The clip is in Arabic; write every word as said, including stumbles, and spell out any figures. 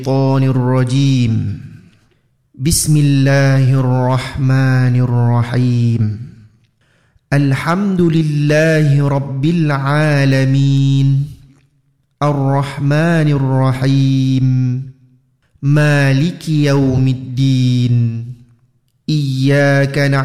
الشيطان الرجيم. بسم الله الرحمن الرحيم. الحمد لله رب العالمين الرحمن الرحيم مالك يوم الدين. إياك نعبد